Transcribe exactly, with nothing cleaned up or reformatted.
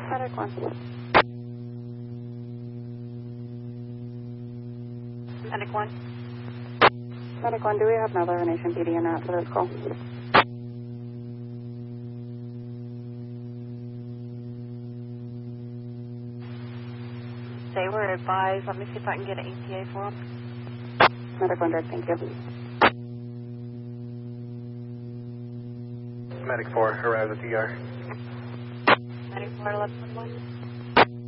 Medic one. Medic one. Medic one, do we have another Nation P D in route for this call? They were advised. Let me see if I can get an E T A for them. Medic one, thank you. Medic four, arrive at the E R. Medic four, eleven one.